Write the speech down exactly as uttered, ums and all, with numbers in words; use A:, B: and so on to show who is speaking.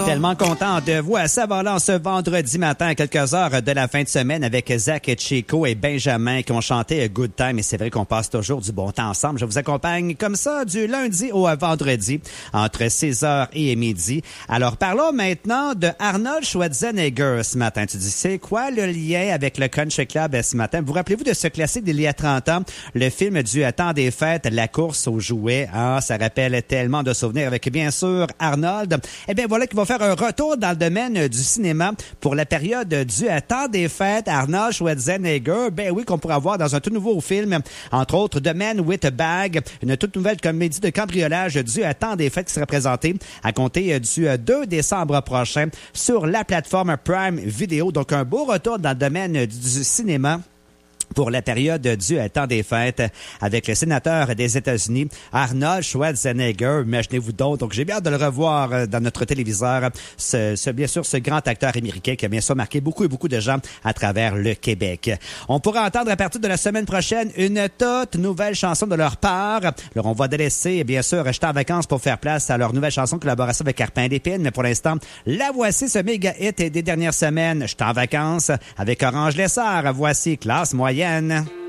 A: content.
B: Tellement content de vous à Saint-Valentin ce vendredi matin à quelques heures de la fin de semaine avec Zach et Chico et Benjamin qui ont chanté Good Time. Et c'est vrai qu'on passe toujours du bon temps ensemble. Je vous accompagne comme ça du lundi au vendredi entre six heures et midi. Alors parlons maintenant de Arnold Schwarzenegger ce matin. Tu dis, c'est quoi le lien avec le Country Club ce matin? Vous rappelez-vous de ce classique d'il y a trente ans, le film du temps des fêtes, La course aux jouets? Ah, ça rappelle tellement de souvenirs avec bien sûr Arnold. Eh bien voilà qu'il va faire un retour dans le domaine du cinéma pour la période du temps des fêtes. Arnold Schwarzenegger, ben oui, qu'on pourra voir dans un tout nouveau film, entre autres The Man with a Bag, une toute nouvelle comédie de cambriolage du temps des fêtes qui sera présentée à compter du deux décembre prochain sur la plateforme Prime Video. Donc un beau retour dans le domaine du cinéma pour la période du temps des fêtes avec le sénateur des États-Unis, Arnold Schwarzenegger. Imaginez-vous donc. Donc, j'ai bien hâte de le revoir dans notre téléviseur. Ce, ce, bien sûr, ce grand acteur américain qui a bien sûr marqué beaucoup et beaucoup de gens à travers le Québec. On pourra entendre à partir de la semaine prochaine une toute nouvelle chanson de leur part. Alors, on va délaisser, bien sûr, J'étais en vacances pour faire place à leur nouvelle chanson, collaboration avec Carpin d'Épine. Mais pour l'instant, la voici, ce méga hit des dernières semaines. J'étais en vacances avec Orange Lessard. Voici Classe moyenne.